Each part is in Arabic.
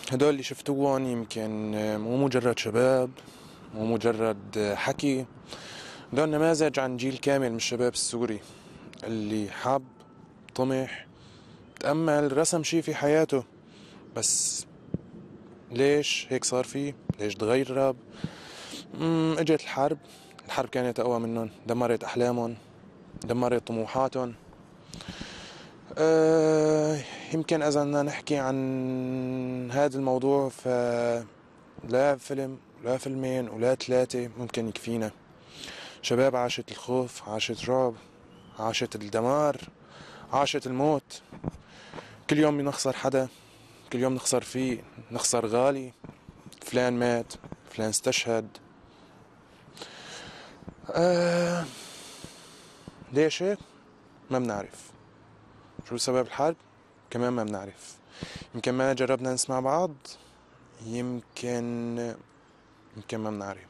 هدول اللي شفتوهم يمكن مو مجرد شباب، مو مجرد حكي. هدول نماذج عن جيل كامل من الشباب السوري اللي حاب، طمح، تأمل، رسم شي في حياته. بس ليش هيك صار فيه؟ ليش تغير؟ اجت الحرب كانت أقوى منهم، دمرت أحلامهم، دمرت طموحاتهم. أه يمكن إذا بدنا نحكي عن هذا الموضوع لا فيلم ولا فيلمين ولا ثلاثة ممكن يكفينا. شباب عاشت الخوف، عاشت رعب، عاشت الدمار، عاشت الموت. كل يوم بنخسر حدا، كل يوم نخسر فيه، نخسر غالي. فلان مات، فلان استشهد. آه ليش هيك؟ ما بنعرف. شو سبب الحرب؟ كمان ما بنعرف. يمكن ما جربنا نسمع بعض، يمكن ما بنعرف.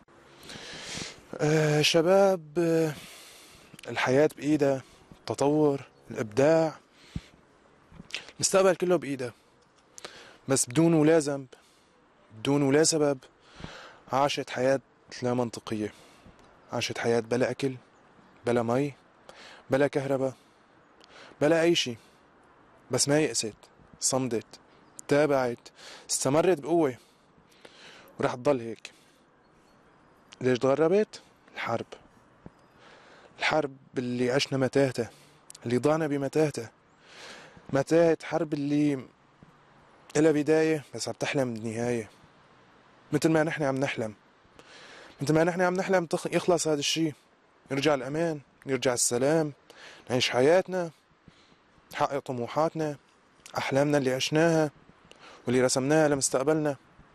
شباب، الحياة بإيدها، التطور، الإبداع، المستقبل كله بإيدها. بس بدون ولا ذنب، بدون ولا سبب، عاشت حياة لا منطقية. عاشت حياة بلا أكل، بلا مي، بلا كهرباء، بلا أي شي. بس ما يأست، صمدت، تابعت، استمرت بقوة، ورح تضل هيك. ليش تغربت؟ الحرب. الحرب اللي عشنا متاهتها، اللي ضعنا بمتاهتها. متاهة حرب اللي إلها بداية بس عم تحلم بنهاية. مثل ما نحن عم نحلم، مثل ما نحن عم نحلم يخلص هذا الشي، يرجع الأمان، يرجع السلام، نعيش حياتنا، نحقق طموحاتنا، أحلامنا اللي عشناها واللي رسمناها لمستقبلنا.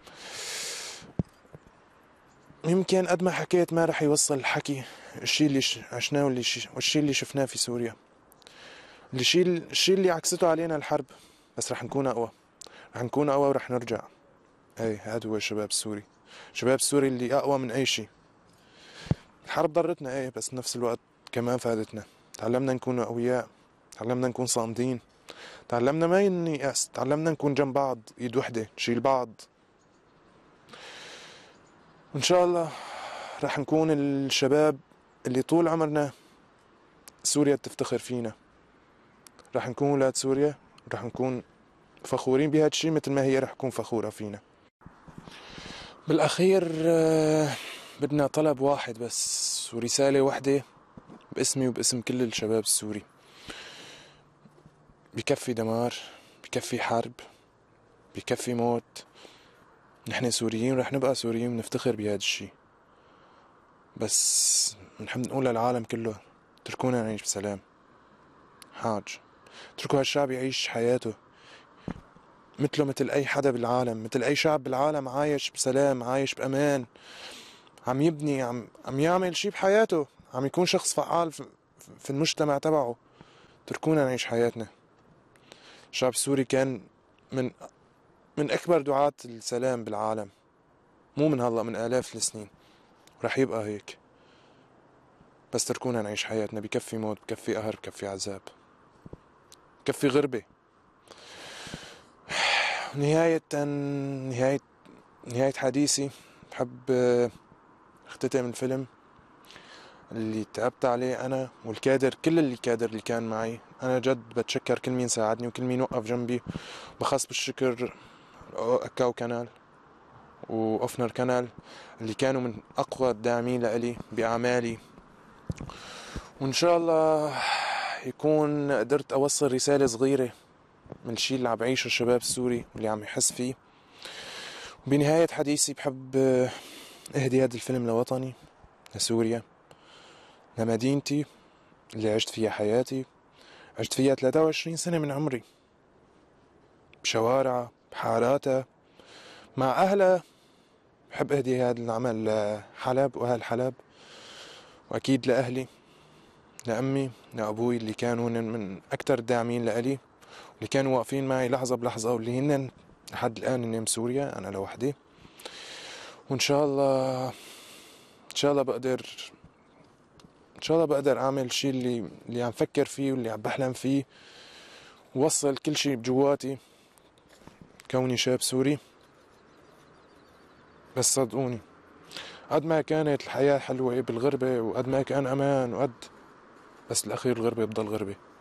يمكن قد ما حكيت ما رح يوصل الحكي الشي اللي عشناه والشي اللي شفناه في سوريا. الشي اللي عكسته علينا الحرب. بس رح نكون أقوى، رح نكون أقوى ورح نرجع. أي هذا هو الشباب السوري. الشباب السوري اللي أقوى من أي شي. الحرب ضرتنا ايه، بس بنفس الوقت كمان فادتنا. تعلمنا نكون أقوياء، تعلمنا نكون صامدين، تعلمنا ما نيأس، تعلمنا نكون جنب بعض، ايد وحدة نشيل بعض. وإن شاء الله رح نكون الشباب اللي طول عمرنا سوريا تفتخر فينا. رح نكون ولاد سوريا، رح نكون فخورين بهذا الشيء مثل ما هي رح تكون فخورة فينا. بالأخير بدنا طلب واحد بس ورسالة واحدة باسمي وباسم كل الشباب السوري. بكفي دمار، بكفي حرب، بكفي موت. نحن سوريين ورح نبقى سوريين ونفتخر بهذا الشي. بس بنحب نقول للعالم كله اتركونا نعيش بسلام. حاج، اتركوا هالشعب يعيش حياته مثله مثل أي حدا بالعالم، مثل أي شعب بالعالم، عايش بسلام، عايش بأمان، عم يبني، عم يعمل شي بحياته، عم يكون شخص فعال في المجتمع تبعه. اتركونا نعيش حياتنا. الشعب السوري كان من أكبر دعاة السلام بالعالم، مو من هلأ، من آلاف السنين، ورح يبقى هيك. بس تركونا نعيش حياتنا. بكفي موت، بكفي قهر، بكفي عذاب، بكفي غربة. نهاية نهاية نهاية حديثي بحب اختتم الفيلم اللي تعبت عليه أنا والكادر، كل الكادر اللي كان معي. أنا جد بتشكر كل مين ساعدني وكل مين وقف جنبي. بخص بالشكر أكاو كانال وأوفنر كانال اللي كانوا من أقوى الداعمين لإلي بأعمالي. وإن شاء الله يكون قدرت أوصل رسالة صغيرة من الشي اللي عم بعيشه الشباب السوري واللي عم يحس فيه. بنهاية حديثي بحب اهدي هذا الفيلم لوطني، لسوريا، لمدينتي اللي عشت فيها حياتي. عشت فيها 23 سنة من عمري، بشوارعها، بحاراتها، مع أهلها. بحب أهدي هذا العمل لحلب وأهل حلب، وأكيد لأهلي، لأمي، لأبوي اللي كانوا من أكتر الداعمين لألي، اللي كانوا واقفين معي لحظة بلحظة، واللي هن لحد الآن هن بسوريا، أنا لوحدي. وإن شاء الله بقدر أعمل الشي اللي عم فكر فيه واللي عم بحلم فيه، ووصل كل شي بجواتي كوني شاب سوري. بس صدقوني، قد ما كانت الحياة حلوة بالغربة وقد ما كان أمان بس الأخير الغربة بتضل غربة.